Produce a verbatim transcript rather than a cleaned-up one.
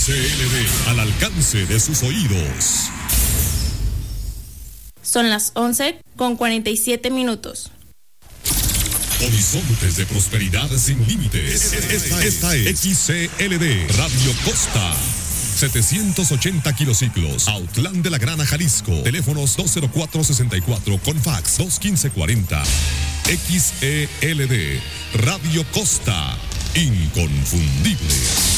X L D, al alcance de sus oídos. Son las once con cuarenta y siete minutos. Horizontes de prosperidad sin límites. Esta, esta es X C L D, Radio Costa. setecientos ochenta kilociclos, Autlán de la Grana, Jalisco. Teléfonos dos cero cuatro sesenta y cuatro con fax dos quince cuarenta. X E L D, Radio Costa, inconfundible.